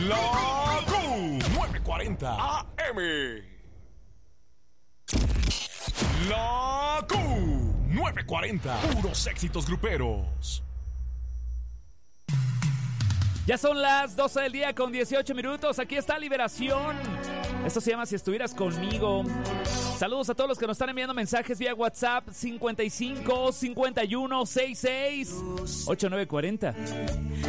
La Q940 AM. La Q940. Puros éxitos gruperos. Ya son las 12 del día con 18 minutos. Aquí está Liberación. Esto se llama Si Estuvieras Conmigo. Saludos a todos los que nos están enviando mensajes vía WhatsApp 55 51 66 8940.